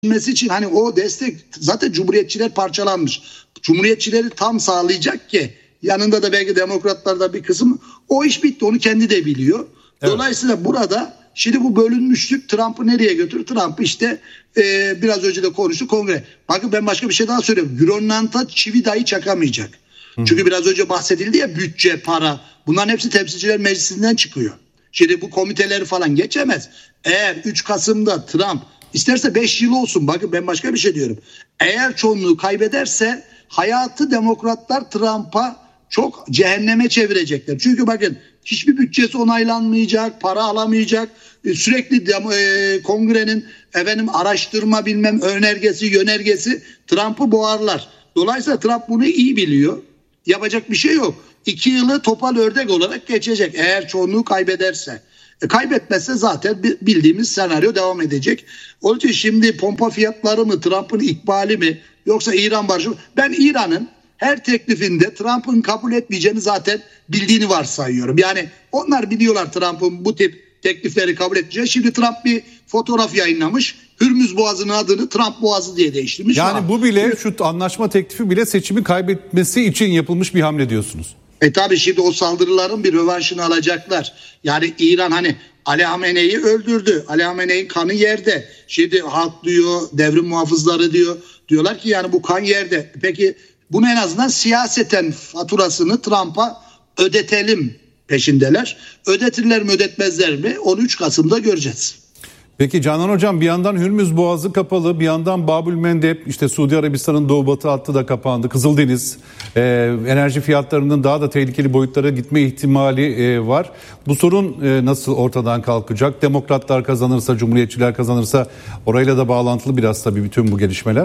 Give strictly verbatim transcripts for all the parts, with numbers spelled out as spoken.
için hani o destek zaten Cumhuriyetçiler parçalanmış. Cumhuriyetçileri tam sağlayacak ki yanında da belki demokratlarda bir kısım, o iş bitti, onu kendi de biliyor. Evet. Dolayısıyla burada şimdi bu bölünmüşlük Trump'ı nereye götürür? Trump işte e, biraz önce de konuştu, kongre. Bakın ben başka bir şey daha söyleyeyim. Grönland'a çivi dahi çakamayacak. Hı. Çünkü biraz önce bahsedildi ya, bütçe, para. Bunların hepsi Temsilciler Meclisi'nden çıkıyor. Şimdi bu komiteleri falan geçemez. Eğer üç Kasım'da Trump isterse beş yıl olsun, bakın ben başka bir şey diyorum. Eğer çoğunluğu kaybederse hayatı demokratlar Trump'a çok cehenneme çevirecekler. Çünkü bakın hiçbir bütçesi onaylanmayacak, para alamayacak. Sürekli e, kongrenin efendim araştırma bilmem önergesi, yönergesi Trump'ı boğarlar. Dolayısıyla Trump bunu iyi biliyor. Yapacak bir şey yok. İki yılı topal ördek olarak geçecek eğer çoğunluğu kaybederse. E, kaybetmezse zaten bildiğimiz senaryo devam edecek. Onun için şimdi pompa fiyatları mı, Trump'ın ikbali mi, yoksa İran barışı mı? Ben İran'ın her teklifinde Trump'ın kabul etmeyeceğini zaten bildiğini varsayıyorum. Yani onlar biliyorlar Trump'ın bu tip teklifleri kabul edeceğini. Şimdi Trump bir fotoğraf yayınlamış. Hürmüz Boğazı'nın adını Trump Boğazı diye değiştirmiş. Yani var. Bu bile, şu anlaşma teklifi bile seçimi kaybetmesi için yapılmış bir hamle diyorsunuz. E tabi şimdi o saldırıların bir rövanşını alacaklar. Yani İran hani Ali Hamene'yi öldürdü. Ali Hamene'nin kanı yerde. Şimdi halk diyor, devrim muhafızları diyor. Diyorlar ki yani bu kan yerde. Peki bunu en azından siyaseten faturasını Trump'a ödetelim peşindeler. Ödetirler mi ödetmezler mi? on üç Kasım'da göreceğiz. Peki Canan Hocam, bir yandan Hürmüz Boğazı kapalı, bir yandan Babülmendeb, işte Suudi Arabistan'ın doğu batı hattı da kapandı. Kızıldeniz, e, enerji fiyatlarının daha da tehlikeli boyutlara gitme ihtimali e, var. Bu sorun e, nasıl ortadan kalkacak? Demokratlar kazanırsa, Cumhuriyetçiler kazanırsa, orayla da bağlantılı biraz tabii bütün bu gelişmeler.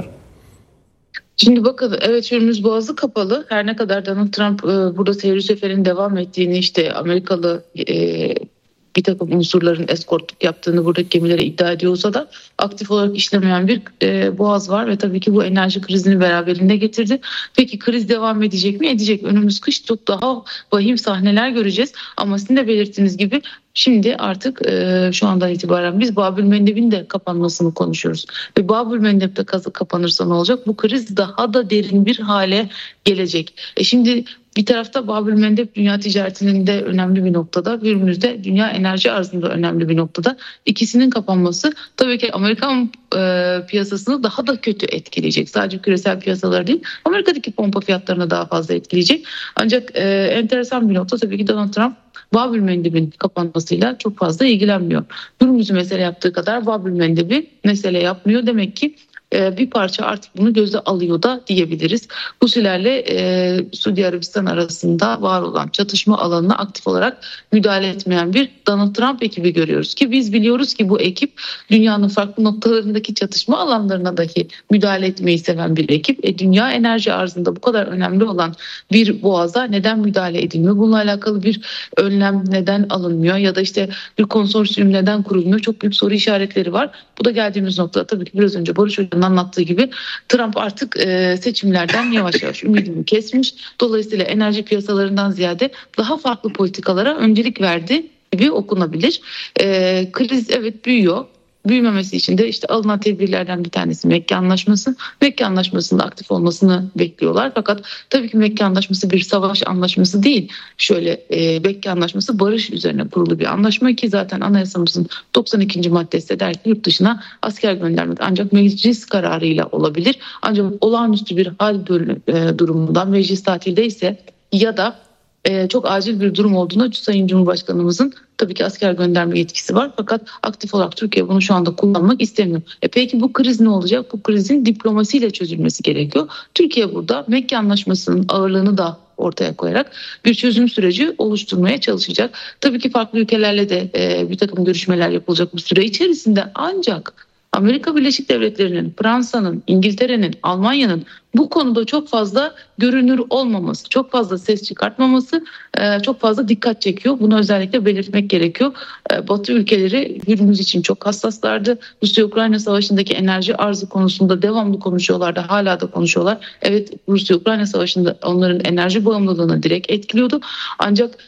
Şimdi bakın, evet, Hürmüz Boğazı kapalı. Her ne kadar Donald Trump e, burada seyir seferinin devam ettiğini, işte Amerikalı e, bir takım unsurların eskortluk yaptığını buradaki gemilere iddia ediyorsa da aktif olarak işlemeyen bir e, boğaz var ve tabii ki bu enerji krizini beraberinde getirdi. Peki kriz devam edecek mi? Edecek. Önümüz kış çok daha vahim sahneler göreceğiz. Ama sizin de belirttiğiniz gibi şimdi artık e, şu andan itibaren biz Babülmendeb'in de kapanmasını konuşuyoruz. Ve Babülmendeb de kapanırsa ne olacak? Bu kriz daha da derin bir hale gelecek. E şimdi bir tarafta Babülmendeb dünya ticaretinin de önemli bir noktada, Hürmüz'de dünya enerji arzında önemli bir noktada. İkisinin kapanması tabii ki Amerikan e, piyasasını daha da kötü etkileyecek. Sadece küresel piyasaları değil, Amerika'daki pompa fiyatlarını daha fazla etkileyecek. Ancak e, enteresan bir nokta, tabii ki Donald Trump Babülmendeb'in kapanmasıyla çok fazla ilgilenmiyor. Hürmüz'ü mesele yaptığı kadar Babülmendeb'i mesele yapmıyor. Demek ki bir parça artık bunu göze alıyor da diyebiliriz. Husilerle e, Suudi Arabistan arasında var olan çatışma alanına aktif olarak müdahale etmeyen bir Donald Trump ekibi görüyoruz ki biz biliyoruz ki bu ekip dünyanın farklı noktalarındaki çatışma alanlarına dahi müdahale etmeyi seven bir ekip. E, dünya enerji arzında bu kadar önemli olan bir boğaza neden müdahale edilmiyor? Bununla alakalı bir önlem neden alınmıyor ya da işte bir konsorsiyum neden kurulmuyor? Çok büyük soru işaretleri var. Bu da geldiğimiz noktada tabii ki biraz önce Barış Hoca'nın anlattığı gibi Trump artık e, seçimlerden yavaş yavaş ümidini kesmiş. Dolayısıyla enerji piyasalarından ziyade daha farklı politikalara öncelik verdi gibi okunabilir. E, kriz evet büyüyor. Büyümemesi için de işte alınan tedbirlerden bir tanesi Mekke Anlaşması. Mekke Anlaşması'nda aktif olmasını bekliyorlar. Fakat tabii ki Mekke Anlaşması bir savaş anlaşması değil. Şöyle e, Mekke Anlaşması barış üzerine kurulu bir anlaşma ki zaten anayasamızın doksan ikinci maddesi der ki yurt dışına asker göndermek ancak meclis kararıyla olabilir. Ancak olağanüstü bir hal e, durumundan meclis tatildeyse ya da Ee, çok acil bir durum olduğunda Sayın Cumhurbaşkanımızın tabii ki asker gönderme yetkisi var. Fakat aktif olarak Türkiye bunu şu anda kullanmak istemiyor. E peki bu kriz ne olacak? Bu krizin diplomasiyle çözülmesi gerekiyor. Türkiye burada Mekke Anlaşması'nın ağırlığını da ortaya koyarak bir çözüm süreci oluşturmaya çalışacak. Tabii ki farklı ülkelerle de e, bir takım görüşmeler yapılacak bu süre içerisinde, ancak Amerika Birleşik Devletleri'nin, Fransa'nın, İngiltere'nin, Almanya'nın bu konuda çok fazla görünür olmaması, çok fazla ses çıkartmaması çok fazla dikkat çekiyor. Bunu özellikle belirtmek gerekiyor. Batı ülkeleri Hürmüz için çok hassaslardı. Rusya-Ukrayna savaşındaki enerji arzı konusunda devamlı konuşuyorlardı, hala da konuşuyorlar. Evet, Rusya-Ukrayna savaşında onların enerji bağımlılığını direkt etkiliyordu. Ancak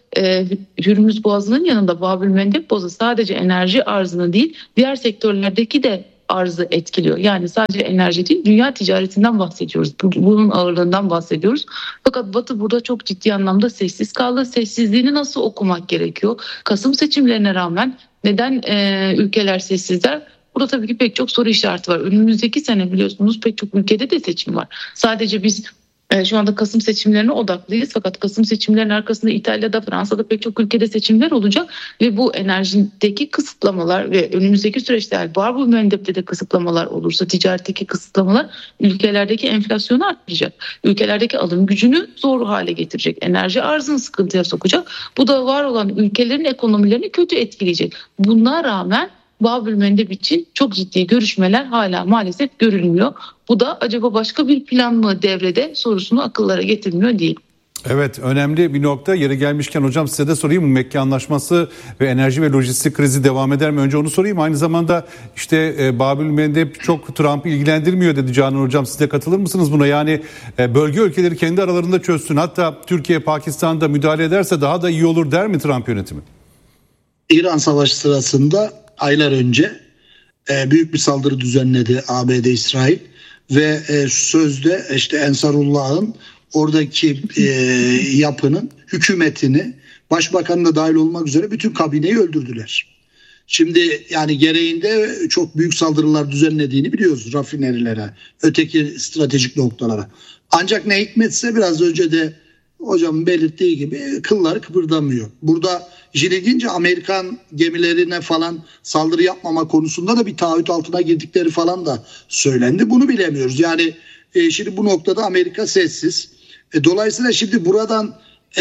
Hürmüz Boğazı'nın yanında Babülmendeb Boğazı sadece enerji arzını değil, diğer sektörlerdeki de arzı etkiliyor. Yani sadece enerji değil, dünya ticaretinden bahsediyoruz. Bunun ağırlığından bahsediyoruz. Fakat Batı burada çok ciddi anlamda sessiz kaldı. Sessizliğini nasıl okumak gerekiyor? Kasım seçimlerine rağmen neden e, ülkeler sessizler? Burada tabii ki pek çok soru işareti var. Önümüzdeki sene biliyorsunuz pek çok ülkede de seçim var. Sadece biz e, şu anda Kasım seçimlerine odaklıyız. Fakat Kasım seçimlerinin arkasında İtalya'da, Fransa'da pek çok ülkede seçimler olacak. Ve bu enerjideki kısıtlamalar ve önümüzdeki süreçte yani Barbul Mendeb'de de kısıtlamalar olursa, ticaretteki kısıtlamalar ülkelerdeki enflasyonu arttıracak. Ülkelerdeki alım gücünü zor hale getirecek. Enerji arzını sıkıntıya sokacak. Bu da var olan ülkelerin ekonomilerini kötü etkileyecek. Buna rağmen Babül Mendeb için çok ciddi görüşmeler hala maalesef görülmüyor. Bu da acaba başka bir plan mı devrede sorusunu akıllara getirmiyor değil. Evet, önemli bir nokta. Yeri gelmişken hocam size de sorayım. Mekke Anlaşması ve enerji ve lojistik krizi devam eder mi? Önce onu sorayım. Aynı zamanda işte e, Babül Mendeb çok Trump'ı ilgilendirmiyor dedi Canan hocam. Siz de katılır mısınız buna? Yani e, bölge ülkeleri kendi aralarında çözsün. Hatta Türkiye, Pakistan'da müdahale ederse daha da iyi olur der mi Trump yönetimi? İran Savaşı sırasında aylar önce e, büyük bir saldırı düzenledi A B D, İsrail ve e, sözde işte Ensarullah'ın oradaki e, yapının hükümetini, başbakanı da dahil olmak üzere bütün kabineyi öldürdüler. Şimdi yani gereğinde çok büyük saldırılar düzenlediğini biliyoruz rafinerilere, öteki stratejik noktalara. Ancak ne hikmetse biraz önce de hocamın belirttiği gibi kılları kıpırdamıyor. Burada ilginç Amerikan gemilerine falan saldırı yapmama konusunda da bir taahhüt altına girdikleri falan da söylendi. Bunu bilemiyoruz. Yani e, şimdi bu noktada Amerika sessiz. E, dolayısıyla şimdi buradan e,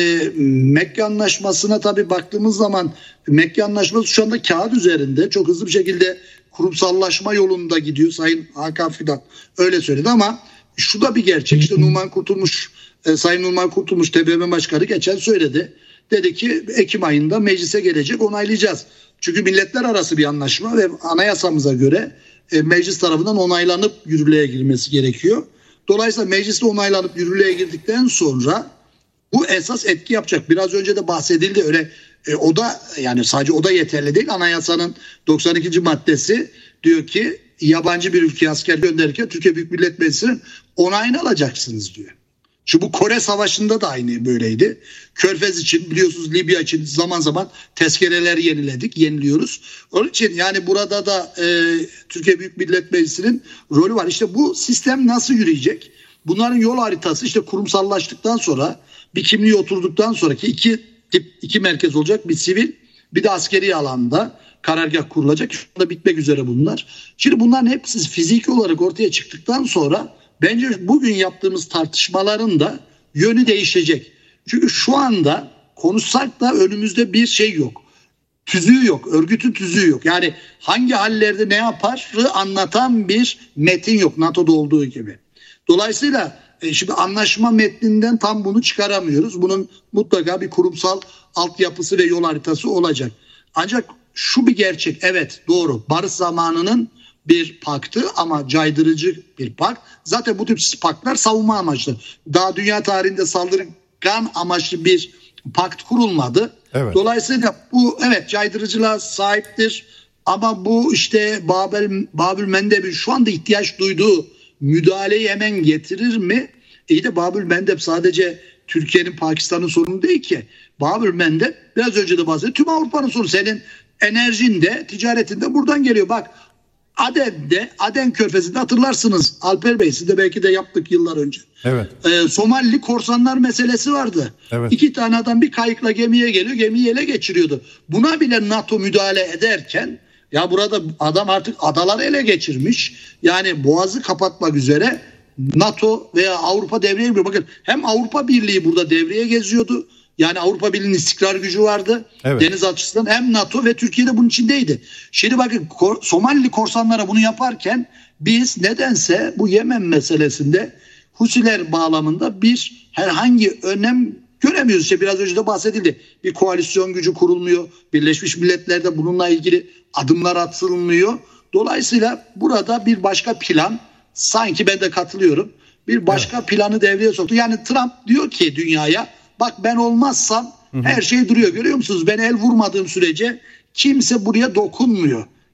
Mekke Anlaşması'na tabii baktığımız zaman Mekke Anlaşması şu anda kağıt üzerinde çok hızlı bir şekilde kurumsallaşma yolunda gidiyor. Sayın Hakan Fidan öyle söyledi ama şu da bir gerçek. İşte Numan Kurtulmuş, e, Sayın Numan Kurtulmuş T B M M Başkanı geçen söyledi. Dedi ki Ekim ayında meclise gelecek, onaylayacağız. Çünkü milletler arası bir anlaşma ve anayasamıza göre e, meclis tarafından onaylanıp yürürlüğe girmesi gerekiyor. Dolayısıyla mecliste onaylanıp yürürlüğe girdikten sonra bu esas etki yapacak. Biraz önce de bahsedildi öyle e, o da yani sadece o da yeterli değil. Anayasanın doksan ikinci maddesi diyor ki yabancı bir ülkeye asker gönderirken Türkiye Büyük Millet Meclisi'nin onayını alacaksınız diyor. Şu bu Kore Savaşı'nda da aynı böyleydi. Körfez için biliyorsunuz Libya için zaman zaman tezkereler yeniledik, yeniliyoruz. Onun için yani burada da e, Türkiye Büyük Millet Meclisi'nin rolü var. İşte bu sistem nasıl yürüyecek? Bunların yol haritası işte kurumsallaştıktan sonra bir kimliğe oturduktan sonraki iki tip iki merkez olacak. Bir sivil bir de askeri alanda karargah kurulacak. Şu anda bitmek üzere bunlar. Şimdi bunların hepsi fiziki olarak ortaya çıktıktan sonra bence bugün yaptığımız tartışmaların da yönü değişecek. Çünkü şu anda konuşsak da önümüzde bir şey yok. Tüzüğü yok. Örgütün tüzüğü yok. Yani hangi hallerde ne yaparı anlatan bir metin yok. NATO'da olduğu gibi. Dolayısıyla e, şimdi anlaşma metninden tam bunu çıkaramıyoruz. Bunun mutlaka bir kurumsal altyapısı ve yol haritası olacak. Ancak şu bir gerçek. Evet doğru. Barış zamanının bir paktı ama caydırıcı bir pakt. Zaten bu tip paktlar savunma amaçlı. Daha dünya tarihinde saldırgan amaçlı bir pakt kurulmadı. Evet. Dolayısıyla bu evet caydırıcılığa sahiptir. Ama bu işte Babel, Babül Mendeb'in şu anda ihtiyaç duyduğu müdahaleyi hemen getirir mi? İyi de Babül Mendeb sadece Türkiye'nin, Pakistan'ın sorunu değil ki. Babül Mendeb biraz önce de bahsettim. Tüm Avrupa'nın sorunu. Senin enerjin de, ticaretin de buradan geliyor. Bak Aden'de, Aden Körfezi'nde hatırlarsınız. Alper Bey siz de belki de yaptık yıllar önce. Evet. Ee, Somali korsanlar meselesi vardı. Evet. İki tane adam bir kayıkla gemiye geliyor, gemiyi ele geçiriyordu. Buna bile NATO müdahale ederken ya burada adam artık adaları ele geçirmiş. Yani boğazı kapatmak üzere NATO veya Avrupa devreye giriyor. Bakın hem Avrupa Birliği burada devreye geziyordu. Yani Avrupa Birliği'nin istikrar gücü vardı. Evet. Deniz açısından hem NATO ve Türkiye de bunun içindeydi. Şimdi bakın Somalili korsanlara bunu yaparken biz nedense bu Yemen meselesinde Husiler bağlamında bir herhangi önem göremiyoruz. İşte biraz önce de bahsedildi. Bir koalisyon gücü kurulmuyor. Birleşmiş Milletler'de bununla ilgili adımlar atılmıyor. Dolayısıyla burada bir başka plan sanki ben de katılıyorum. Bir başka evet. planı devreye soktu. Yani Trump diyor ki dünyaya bak ben olmazsam hı hı. her şey duruyor. Görüyor musunuz? Ben el vurmadığım sürece kimse buraya dokunmuyor.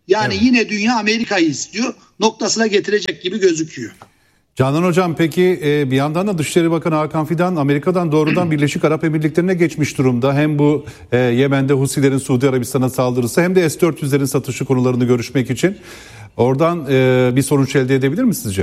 Yani Evet. yine dünya Amerika'yı istiyor noktasına getirecek gibi gözüküyor. Canan Hocam, peki bir yandan da Dışişleri Bakanı Hakan Fidan Amerika'dan doğrudan Birleşik Arap Emirlikleri'ne geçmiş durumda. Hem bu e, Yemen'de Husilerin Suudi Arabistan'a saldırısı hem de S dört yüzlerin satışı konularını görüşmek için. Oradan e, bir sonuç elde edebilir mi sizce?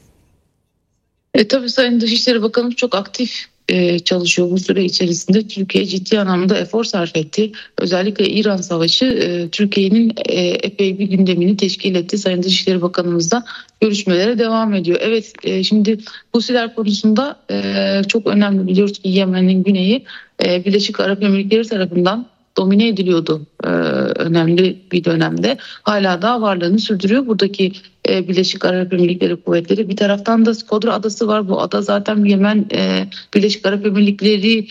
E, tabii Sayın Dışişleri Bakanı çok aktif e, çalışıyor bu süre içerisinde. Türkiye ciddi anlamda efor sarf etti. Özellikle İran Savaşı e, Türkiye'nin e, epey bir gündemini teşkil etti. Sayın Dışişleri Bakanımız da görüşmelere devam ediyor. Evet, e, şimdi Husiler konusunda e, çok önemli, biliyoruz ki Yemen'in güneyi e, Birleşik Arap Emirlikleri tarafından domine ediliyordu ee, önemli bir dönemde. Hala daha varlığını sürdürüyor. Buradaki e, Birleşik Arap Emirlikleri kuvvetleri. Bir taraftan da Skodra adası var. Bu ada zaten Yemen e, Birleşik Arap Emirlikleri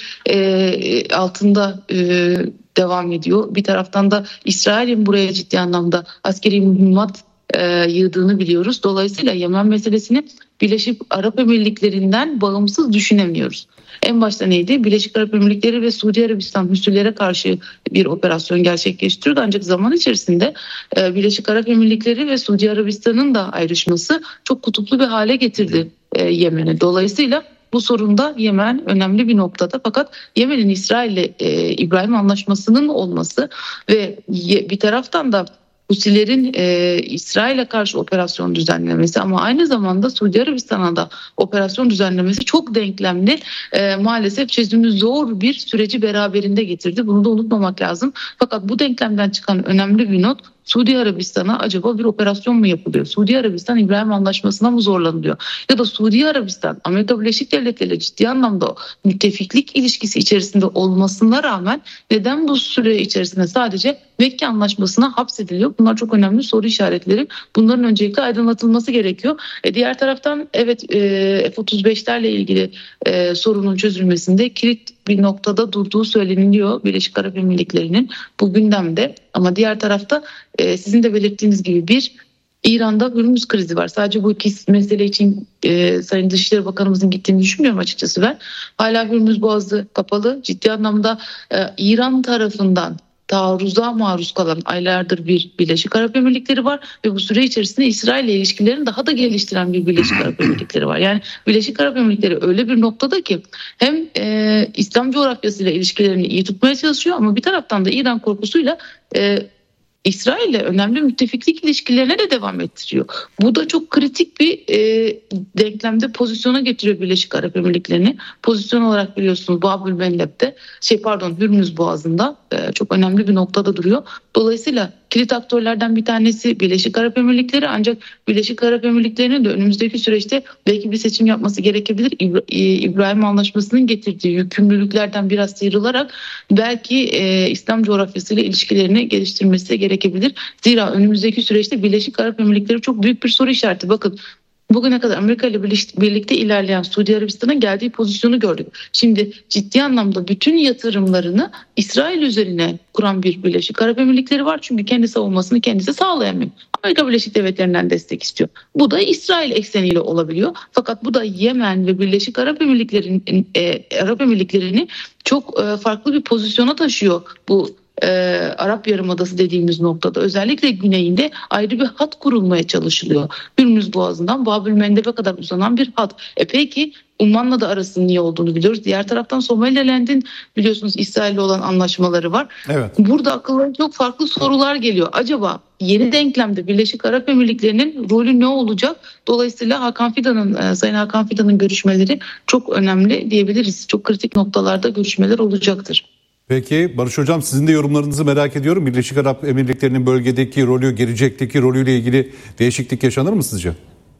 e, altında e, devam ediyor. Bir taraftan da İsrail'in buraya ciddi anlamda askeri mühimmat e, yığdığını biliyoruz. Dolayısıyla Yemen meselesini Birleşik Arap Emirlikleri'nden bağımsız düşünemiyoruz. En başta neydi? Birleşik Arap Emirlikleri ve Suudi Arabistan Hüsnülere karşı bir operasyon gerçekleştiriyordu. Ancak zaman içerisinde Birleşik Arap Emirlikleri ve Suudi Arabistan'ın da ayrışması çok kutuplu bir hale getirdi Yemen'i. Dolayısıyla bu sorunda Yemen önemli bir noktada, fakat Yemen'in İsrail'le e, İbrahim Anlaşması'nın olması ve bir taraftan da Husilerin e, İsrail'e karşı operasyon düzenlemesi ama aynı zamanda Suudi Arabistan'a da operasyon düzenlemesi çok denklemli, e, maalesef çözümü zor bir süreci beraberinde getirdi. Bunu da unutmamak lazım. Fakat bu denklemden çıkan önemli bir not, Suudi Arabistan'a acaba bir operasyon mu yapılıyor? Suudi Arabistan İbrahim Anlaşması'na mı zorlanıyor? Ya da Suudi Arabistan Amerika Birleşik Devletleri ile ciddi anlamda müttefiklik ilişkisi içerisinde olmasına rağmen neden bu süre içerisinde sadece Mekke Anlaşması'na hapsediliyor? Bunlar çok önemli soru işaretleri. Bunların öncelikle aydınlatılması gerekiyor. E diğer taraftan evet e, F otuz beşlerle ilgili e, sorunun çözülmesinde kilit bir noktada durduğu söyleniliyor Birleşik Arap Emirlikleri'nin bu gündemde. Ama diğer tarafta e, sizin de belirttiğiniz gibi bir İran'da Hürmüz krizi var. Sadece bu iki mesele için e, Sayın Dışişleri Bakanımızın gittiğini düşünmüyorum açıkçası ben. Hala Hürmüz Boğazı kapalı. Ciddi anlamda e, İran tarafından taarruza maruz kalan aylardır bir Birleşik Arap Emirlikleri var ve bu süre içerisinde İsrail ile ilişkilerini daha da geliştiren bir Birleşik Arap Emirlikleri var. Yani Birleşik Arap Emirlikleri öyle bir noktada ki hem e, İslam coğrafyasıyla ilişkilerini iyi tutmaya çalışıyor ama bir taraftan da İran korkusuyla e, İsrail'le önemli müttefiklik ilişkilerine de devam ettiriyor. Bu da çok kritik bir e, denklemde pozisyona getiriyor Birleşik Arap Emirlikleri'ni. Pozisyon olarak biliyorsunuz Babül Mendeb'de, şey pardon Hürmüz Boğazı'nda e, çok önemli bir noktada duruyor. Dolayısıyla kilit aktörlerden bir tanesi Birleşik Arap Emirlikleri, ancak Birleşik Arap Emirlikleri'nin de önümüzdeki süreçte belki bir seçim yapması gerekebilir. İbra- İbrahim Anlaşması'nın getirdiği yükümlülüklerden biraz sıyrılarak belki e, İslam coğrafyasıyla ilişkilerini geliştirmesi gerekebilir. Zira önümüzdeki süreçte Birleşik Arap Emirlikleri çok büyük bir soru işareti. Bakın, bugüne kadar Amerika ile birlikte ilerleyen Suudi Arabistan'ın geldiği pozisyonu gördük. Şimdi ciddi anlamda bütün yatırımlarını İsrail üzerine kuran bir Birleşik Arap Emirlikleri var. Çünkü kendi savunmasını kendisi sağlayamıyor. Amerika Birleşik Devletleri'nden destek istiyor. Bu da İsrail ekseniyle olabiliyor. Fakat bu da Yemen ve Birleşik Arap Emirlikleri'nin e, Arap Emirlikleri'ni çok e, farklı bir pozisyona taşıyor bu e, Arap Yarımadası dediğimiz noktada. Özellikle güneyinde ayrı bir hat kurulmaya çalışılıyor. Hürmüz Boğazı'ndan Babül Mendeb'e kadar uzanan bir hat. E peki Umman'la da arasının niye olduğunu biliyoruz. Diğer taraftan Somaliland'in biliyorsunuz İsrail'le olan anlaşmaları var. Evet. Burada akıllara çok farklı sorular geliyor. Acaba yeni denklemde Birleşik Arap Emirlikleri'nin rolü ne olacak? Dolayısıyla Hakan Fidan'ın, Sayın Hakan Fidan'ın görüşmeleri çok önemli diyebiliriz. Çok kritik noktalarda görüşmeler olacaktır. Peki Barış Hocam, sizin de yorumlarınızı merak ediyorum. Birleşik Arap Emirlikleri'nin bölgedeki rolü, gelecekteki rolüyle ilgili değişiklik yaşanır mı sizce?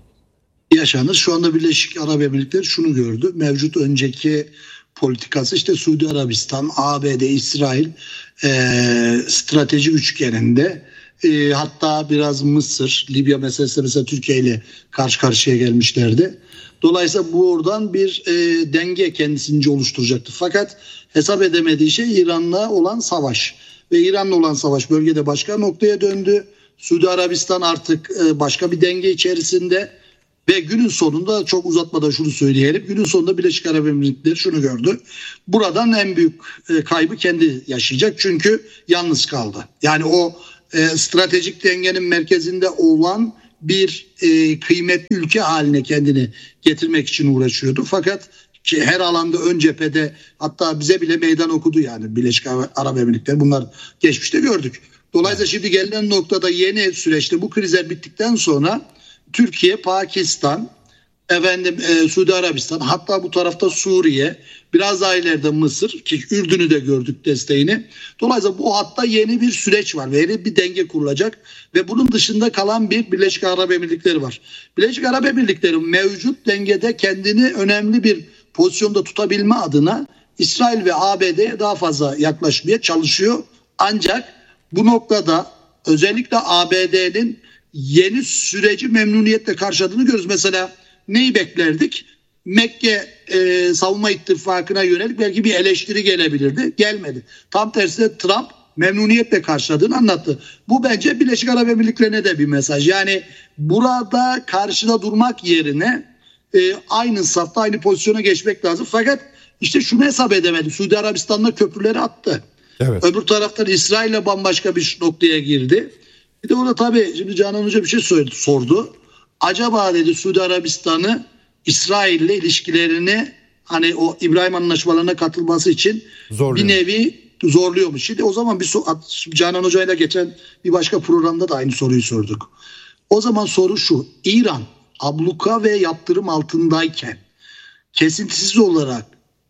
Yaşanır. Şu anda Birleşik Arap Emirlikleri şunu gördü. Mevcut önceki politikası işte Suudi Arabistan, A B D, İsrail e, strateji üçgeninde, e, hatta biraz Mısır, Libya meselesi mesela Türkiye ile karşı karşıya gelmişlerdi. Dolayısıyla bu oradan bir e, denge kendisince oluşturacaktı. Fakat hesap edemediği şey İran'la olan savaş. Ve İran'la olan savaş bölgede başka noktaya döndü. Suudi Arabistan artık e, başka bir denge içerisinde. Ve günün sonunda, çok uzatmadan şunu söyleyelim. Günün sonunda Birleşik Arap Emirlikleri şunu gördü. Buradan en büyük kaybı kendi yaşayacak. Çünkü yalnız kaldı. Yani o e, stratejik dengenin merkezinde olan bir e, kıymetli ülke haline kendini getirmek için uğraşıyordu. Fakat ki her alanda ön cephede, hatta bize bile meydan okudu yani Birleşik Arap Emirlikleri. Bunlar geçmişte gördük. Dolayısıyla şimdi gelinen noktada yeni süreçte bu krizler bittikten sonra Türkiye, Pakistan, efendim e, Suudi Arabistan, hatta bu tarafta Suriye, biraz daha ileride Mısır, ki Ürdün'ü de gördük desteğini. Dolayısıyla bu hatta yeni bir süreç var ve yeni bir denge kurulacak ve bunun dışında kalan bir Birleşik Arap Emirlikleri var. Birleşik Arap Emirlikleri mevcut dengede kendini önemli bir pozisyonda tutabilme adına İsrail ve A B D'ye daha fazla yaklaşmaya çalışıyor. Ancak bu noktada özellikle A B D'nin yeni süreci memnuniyetle karşıladığını görüyoruz. Mesela neyi beklerdik? Mekke e, savunma ittifakına yönelik belki bir eleştiri gelebilirdi. Gelmedi. Tam tersine Trump memnuniyetle karşıladığını anlattı. Bu bence Birleşik Arap Emirlikleri'ne de bir mesaj. Yani burada karşıda durmak yerine e, aynı safta aynı pozisyona geçmek lazım. Fakat işte şunu hesap edemedi. Suudi Arabistan'la köprüleri attı. Evet. Öbür taraftan İsrail'le bambaşka bir noktaya girdi. Bir de orada tabii şimdi Canan Hoca bir şey söyledi, sordu. Acaba dedi Suudi Arabistan'ı İsrail'le ilişkilerini hani o İbrahim Anlaşmalarına katılması için zorluyor. Bir nevi zorluyormuş. Şimdi o zaman bir so- Canan Hoca'yla geçen bir başka programda da aynı soruyu sorduk. O zaman soru şu: İran abluka ve yaptırım altındayken kesintisiz olarak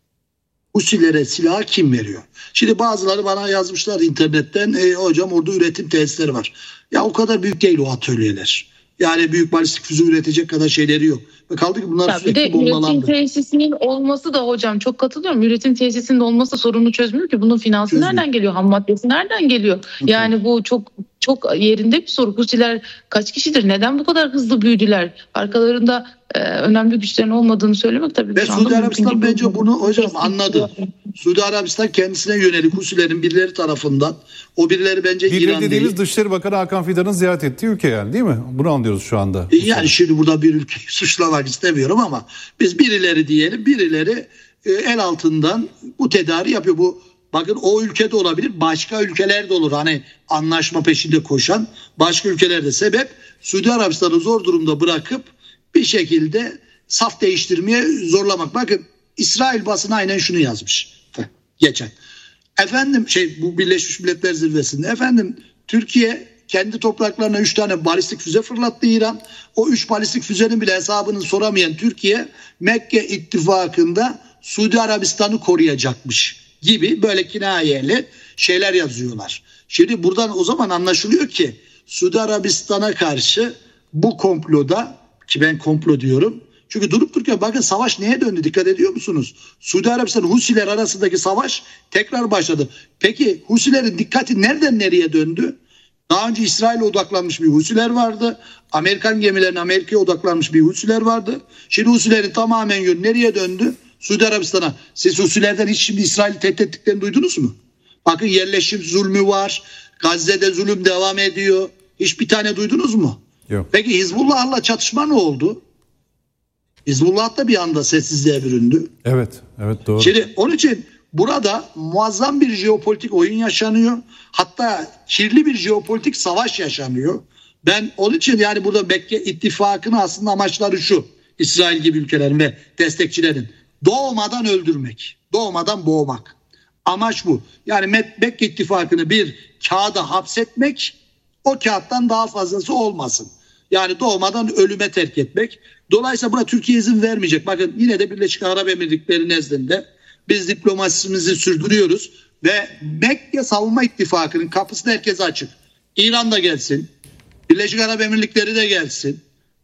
Husilere silah kim veriyor? Şimdi bazıları bana yazmışlar internetten, e, hocam orada üretim tesisleri var. Ya o kadar büyük değil o atölyeler. Yani büyük balistik füze üretecek kadar şeyleri yok. Ve kaldı ki bunlar ya sürekli bombalandı. Üretim tesisinin olması da hocam çok katılıyorum. Üretim tesisinin olması da sorunu çözmüyor ki. Bunun finansı çözmüyor. Nereden geliyor? Ham maddesi nereden geliyor? Hı-hı. Yani bu çok çok yerinde bir soru. Husiler kaç kişidir? Neden bu kadar hızlı büyüdüler? Arkalarında e, önemli güçlerin olmadığını söylemek tabii. Ve Suudi Arabistan bence bunu hocam anladı. Suudi Arabistan kendisine yönelik Husilerin birileri tarafından, o birileri bence birileri İran dediğimiz değil. Dışişleri Bakanı Hakan Fidan'ın ziyaret ettiği ülke yani, değil mi? Bunu anlıyoruz şu anda. E yani şimdi burada bir ülkeyi suçlamak istemiyorum ama biz birileri diyelim, birileri e, el altından bu tedari yapıyor. Bu bakın o ülkede olabilir, başka ülkelerde olur. Hani anlaşma peşinde koşan başka ülkelerde. Sebep Suudi Arabistan'ı zor durumda bırakıp bir şekilde saf değiştirmeye zorlamak. Bakın İsrail basını aynen şunu yazmış geçen. Efendim şey bu Birleşmiş Milletler Zirvesi'nde efendim Türkiye kendi topraklarına üç tane balistik füze fırlattı İran. O üç balistik füzenin bile hesabını soramayan Türkiye Mekke ittifakında Suudi Arabistan'ı koruyacakmış gibi böyle kinayeli şeyler yazıyorlar. Şimdi buradan o zaman anlaşılıyor ki Suudi Arabistan'a karşı bu komploda, ki ben komplo diyorum. Çünkü durup dururken bakın savaş neye döndü, dikkat ediyor musunuz? Suudi Arabistan Husiler arasındaki savaş tekrar başladı. Peki Husilerin dikkati nereden nereye döndü? Daha önce İsrail'e odaklanmış bir Husiler vardı. Amerikan gemilerine Amerika'ya odaklanmış bir Husiler vardı. Şimdi Husilerin tamamen yönü nereye döndü? Suudi Arabistan'a. Siz Husilerden hiç şimdi İsrail'i tehdit ettiklerini duydunuz mu? Bakın yerleşim zulmü var. Gazze'de zulüm devam ediyor. Hiçbir tane duydunuz mu? Yok. Peki Hizbullah'la çatışma ne oldu? Hizbullah da bir anda sessizliğe büründü. Evet, evet doğru. Şimdi onun için burada muazzam bir jeopolitik oyun yaşanıyor. Hatta kirli bir jeopolitik savaş yaşanıyor. Ben onun için yani burada Mekke ittifakının aslında amaçları şu. İsrail gibi ülkelerin ve destekçilerin doğmadan öldürmek, doğmadan boğmak. Amaç bu. Yani Mekke ittifakını bir kağıda hapsetmek, o kağıttan daha fazlası olmasın. Yani doğmadan ölüme terk etmek. Dolayısıyla buna Türkiye izin vermeyecek. Bakın yine de Birleşik Arap Emirlikleri nezdinde biz diplomasimizi sürdürüyoruz ve Mekke Savunma İttifakı'nın kapısı da herkese açık. İran da gelsin, Birleşik Arap Emirlikleri de gelsin.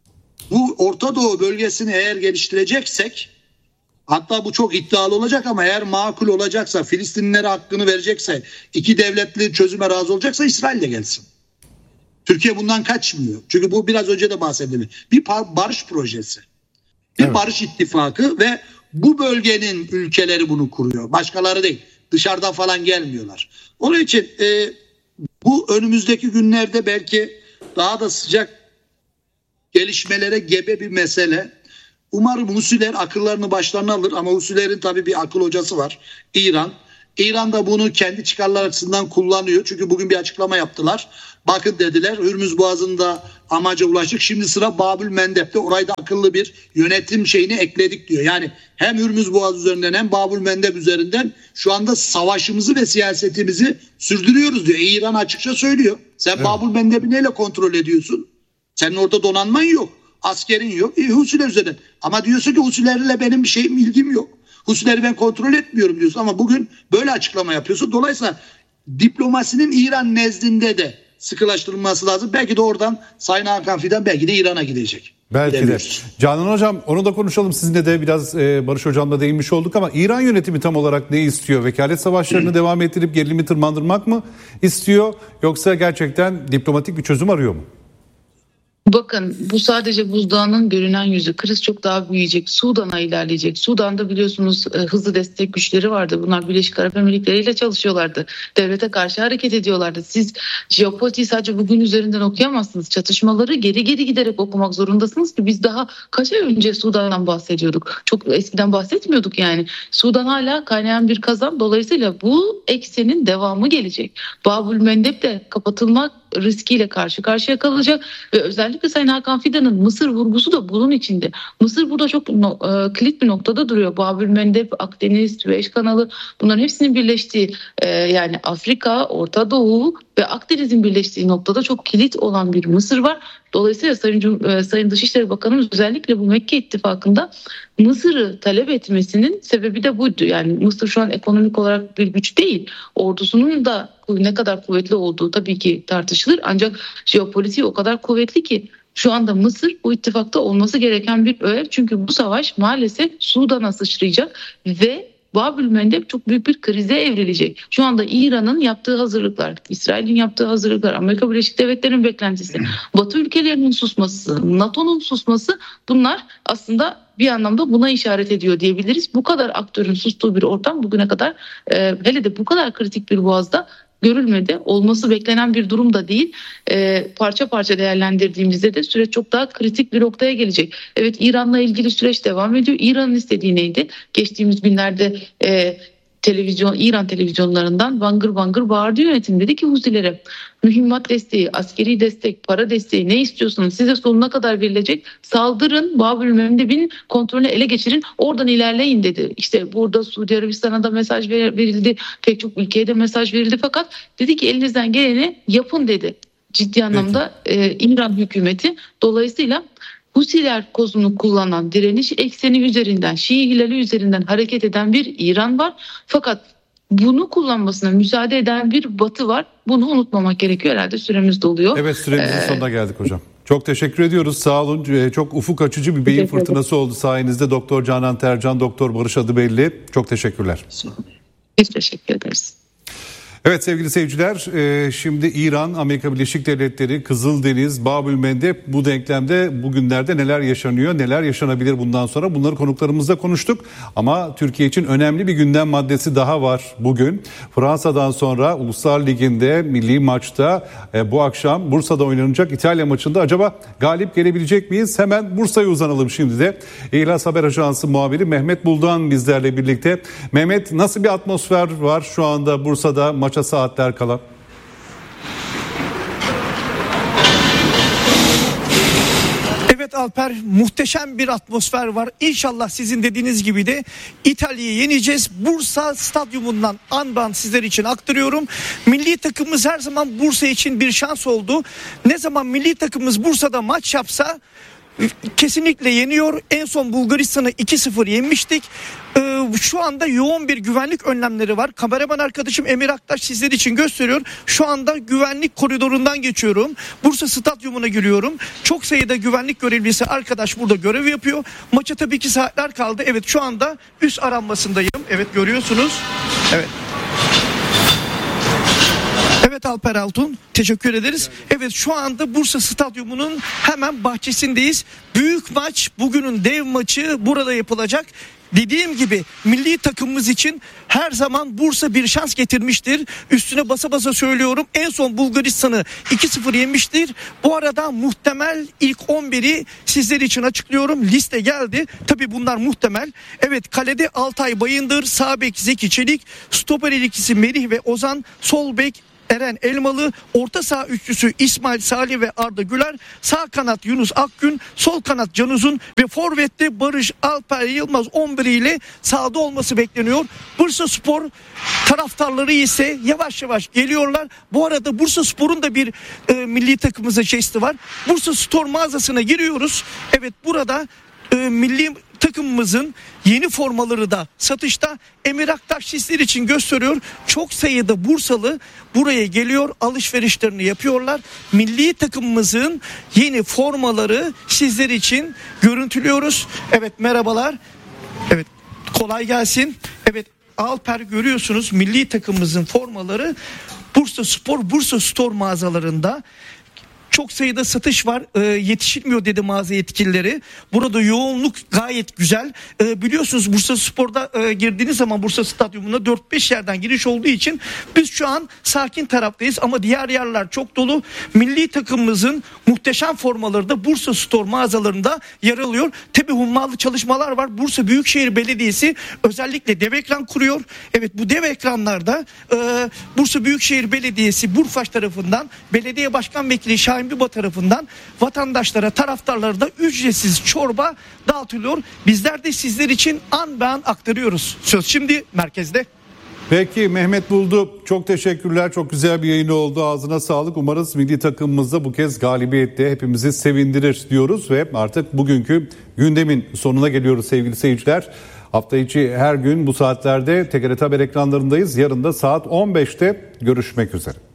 Bu Orta Doğu bölgesini eğer geliştireceksek, hatta bu çok iddialı olacak ama eğer makul olacaksa, Filistinlilere hakkını verecekse, iki devletli çözüme razı olacaksa İsrail de gelsin. Türkiye bundan kaçmıyor. Çünkü bu biraz önce de bahsedildi. Bir barış projesi. Bir evet. barış ittifakı ve bu bölgenin ülkeleri bunu kuruyor. Başkaları değil. Dışarıdan falan gelmiyorlar. Onun için e, bu önümüzdeki günlerde belki daha da sıcak gelişmelere gebe bir mesele. Umarım Husiler akıllarını başlarına alır ama Husilerin tabii bir akıl hocası var. İran. İran da bunu kendi çıkarları açısından kullanıyor. Çünkü bugün bir açıklama yaptılar. Bakın dediler, Hürmüz Boğazı'nda amaca ulaştık. Şimdi sıra Babül Mendeb'de, orayı da akıllı bir yönetim şeyini ekledik diyor. Yani hem Hürmüz Boğazı üzerinden hem Babül Mendeb üzerinden şu anda savaşımızı ve siyasetimizi sürdürüyoruz diyor. İran açıkça söylüyor. Sen evet. Babül Mendeb'i neyle kontrol ediyorsun? Senin orada donanman yok. Askerin yok. E, Husiler üzerinden. Ama diyorsun ki Husilerle benim bir şeyim, ilgim yok. Husileri ben kontrol etmiyorum diyorsun. Ama bugün böyle açıklama yapıyorsun. Dolayısıyla diplomasinin İran nezdinde de sıkılaştırılması lazım. Belki de oradan Sayın Hakan Fidan belki de İran'a gidecek. Belki de. Canan Hocam, onu da konuşalım. Sizinle de biraz e, Barış Hocam'la değinmiş olduk ama İran yönetimi tam olarak ne istiyor? Vekalet savaşlarını devam ettirip gerilimi tırmandırmak mı istiyor? Yoksa gerçekten diplomatik bir çözüm arıyor mu? Bakın, bu sadece buzdağının görünen yüzü. Kriz çok daha büyüyecek. Sudan'a ilerleyecek. Sudan'da biliyorsunuz e, hızlı destek güçleri vardı. Bunlar Birleşik Arap Emirlikleri ile çalışıyorlardı. Devlete karşı hareket ediyorlardı. Siz jeopolitiği sadece bugün üzerinden okuyamazsınız. Çatışmaları geri geri giderek okumak zorundasınız ki biz daha kaç ay önce Sudan'dan bahsediyorduk. Çok eskiden bahsetmiyorduk yani. Sudan hala kaynayan bir kazan. Dolayısıyla bu eksenin devamı gelecek. Babül Mendeb de kapatılmak riskiyle karşı karşıya kalacak ve özellikle Sayın Hakan Fidan'ın Mısır vurgusu da bunun içinde. Mısır burada çok no, e, kilit bir noktada duruyor. Babül Mendeb, Akdeniz, Süveyş kanalı, bunların hepsinin birleştiği e, yani Afrika, Orta Doğu ve Akdeniz'in birleştiği noktada çok kilit olan bir Mısır var. Dolayısıyla Sayın, e, Sayın Dışişleri Bakanımız özellikle bu Mekke İttifakı'nda Mısır'ı talep etmesinin sebebi de buydu. Yani Mısır şu an ekonomik olarak bir güç değil. Ordusunun da ne kadar kuvvetli olduğu tabii ki tartışılır. Ancak jeopolitiği o kadar kuvvetli ki şu anda Mısır bu ittifakta olması gereken bir öğe. Çünkü bu savaş maalesef Sudan'a sıçrayacak ve Babül Mendeb çok büyük bir krize evrilecek. Şu anda İran'ın yaptığı hazırlıklar, İsrail'in yaptığı hazırlıklar, Amerika Birleşik Devletleri'nin beklentisi, Batı ülkelerinin susması, NATO'nun susması, bunlar aslında bir anlamda buna işaret ediyor diyebiliriz. Bu kadar aktörün sustuğu bir ortam bugüne kadar e, hele de bu kadar kritik bir boğazda görülmedi. Olması beklenen bir durum da değil. E, parça parça değerlendirdiğimizde de süreç çok daha kritik bir noktaya gelecek. Evet, İran'la ilgili süreç devam ediyor. İran'ın istediği neydi? Geçtiğimiz günlerde e, televizyon, İran televizyonlarından bangır bangır bağırdı yönetim. Dedi ki Husilere mühimmat desteği, askeri destek, para desteği ne istiyorsanız size sonuna kadar verilecek. Saldırın, Babül Mendeb'in kontrolünü ele geçirin, oradan ilerleyin dedi. İşte burada Suudi Arabistan'a da mesaj verildi, pek çok ülkeye de mesaj verildi, fakat dedi ki elinizden geleni yapın dedi. Ciddi anlamda e, İran hükümeti. Dolayısıyla Husiler kozunu kullanan, direniş ekseni üzerinden, Şii hilali üzerinden hareket eden bir İran var. Fakat bunu kullanmasına müsaade eden bir Batı var. Bunu unutmamak gerekiyor. Herhalde süremiz doluyor. Evet, süremizin ee, sonuna geldik hocam. Çok teşekkür ediyoruz. Sağ olun. Çok ufuk açıcı bir beyin fırtınası oldu sayenizde. Doktor Canan Tercan, Doktor Barış Adıbelli. Çok teşekkürler. Biz teşekkür ederiz. Evet sevgili seyirciler, şimdi İran, Amerika Birleşik Devletleri, Kızıldeniz, Babül Mendeb, bu denklemde bugünlerde neler yaşanıyor, neler yaşanabilir bundan sonra, bunları konuklarımızla konuştuk. Ama Türkiye için önemli bir gündem maddesi daha var bugün. Fransa'dan sonra Uluslar Ligi'nde milli maçta bu akşam Bursa'da oynanacak İtalya maçında acaba galip gelebilecek miyiz? Hemen Bursa'ya uzanalım şimdi de. İhlas Haber Ajansı muhabiri Mehmet Buldan bizlerle birlikte. Mehmet, nasıl bir atmosfer var şu anda Bursa'da maça saatler kala? Evet Alper, muhteşem bir atmosfer var. İnşallah sizin dediğiniz gibi de İtalya'yı yeneceğiz. Bursa stadyumundan andan sizler için aktarıyorum. Milli takımımız her zaman Bursa için bir şans oldu. Ne zaman milli takımımız Bursa'da maç yapsa kesinlikle yeniyor. En son Bulgaristan'ı iki sıfır yenmiştik. Ee, şu anda yoğun bir güvenlik önlemleri var. Kameraman arkadaşım Emir Aktaş sizler için gösteriyor. Şu anda güvenlik koridorundan geçiyorum. Bursa Stadyumuna giriyorum. Çok sayıda güvenlik görevlisi arkadaş burada görev yapıyor. Maça tabii ki saatler kaldı. Evet, şu anda üst aranmasındayım. Evet, görüyorsunuz. Evet. Evet Alper Altun, teşekkür ederiz. Evet, şu anda Bursa Stadyumu'nun hemen bahçesindeyiz. Büyük maç, bugünün dev maçı burada yapılacak. dediğim gibi milli takımımız için her zaman Bursa bir şans getirmiştir. Üstüne basa basa söylüyorum. En son Bulgaristan'ı iki sıfır yemiştir. Bu arada muhtemel ilk on biri sizler için açıklıyorum. Liste geldi. Tabii bunlar muhtemel. Evet, kalede Altay Bayındır, sağ bek Zeki Çelik, stoper ikisi Merih ve Ozan, sol bek Eren Elmalı, orta saha üçlüsü İsmail Salih ve Arda Güler, sağ kanat Yunus Akgün, sol kanat Can Uzun ve forvette Barış Alper Yılmaz on bir ile sahada olması bekleniyor. Bursaspor taraftarları ise yavaş yavaş geliyorlar. Bu arada Bursaspor'un da bir e, milli takımımıza jesti var. Bursa Store mağazasına giriyoruz. Evet, burada e, milli takımımızın yeni formaları da satışta. Emir Aktaş sizler için gösteriyor. Çok sayıda Bursalı buraya geliyor, alışverişlerini yapıyorlar. Milli takımımızın yeni formaları sizler için görüntülüyoruz. Evet, merhabalar. Evet, kolay gelsin. Evet, Alper, görüyorsunuz milli takımımızın formaları Bursaspor, Bursa Store mağazalarında. Çok sayıda satış var. E, yetişilmiyor dedi mağaza yetkilileri. Burada yoğunluk gayet güzel. E, biliyorsunuz Bursaspor'da e, girdiğiniz zaman Bursa Stadyumuna dört beş yerden giriş olduğu için biz şu an sakin taraftayız ama diğer yerler çok dolu. Milli takımımızın muhteşem formaları da Bursa Store mağazalarında yer alıyor. Tabii hummalı çalışmalar var. Bursa Büyükşehir Belediyesi özellikle dev ekran kuruyor. Evet, bu dev ekranlarda e, Bursa Büyükşehir Belediyesi Burfaş tarafından Belediye Başkan Vekili Şahin Biba tarafından vatandaşlara, taraftarlara da ücretsiz çorba dağıtılıyor. Bizler de sizler için an be an aktarıyoruz. Söz şimdi merkezde. Peki Mehmet Buldu, çok teşekkürler. Çok güzel bir yayın oldu. Ağzına sağlık. Umarız milli takımımızda bu kez galibiyetle hepimizi sevindirir diyoruz ve artık bugünkü gündemin sonuna geliyoruz sevgili seyirciler. Hafta içi her gün bu saatlerde T G R T Haber ekranlarındayız. Yarın da saat on beşte görüşmek üzere.